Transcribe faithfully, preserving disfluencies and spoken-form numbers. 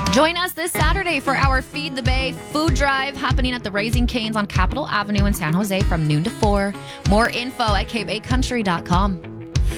Join us this Saturday for our Feed the Bay food drive happening at the Raising Cane's on Capitol Avenue in San Jose from noon to four. More info at cape a country dot com.